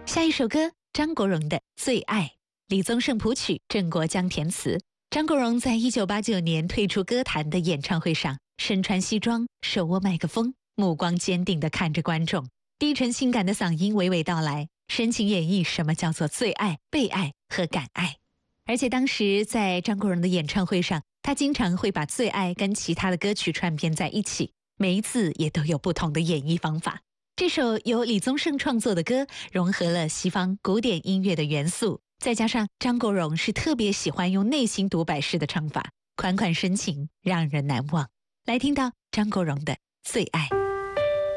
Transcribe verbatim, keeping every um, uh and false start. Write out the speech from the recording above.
下一首歌，张国荣的《最爱》，李宗盛谱曲，郑国江填词。张国荣在一九八九年退出歌坛的演唱会上，身穿西装，手握麦克风，目光坚定地看着观众，低沉性感的嗓音娓娓道来，深情演绎什么叫做最爱、被爱和敢爱。而且当时在张国荣的演唱会上，他经常会把最爱跟其他的歌曲串编在一起，每一次也都有不同的演绎方法。这首由李宗盛创作的歌，融合了西方古典音乐的元素，再加上张国荣是特别喜欢用内心独白式的唱法，款款深情，让人难忘。来听到张国荣的《最爱》。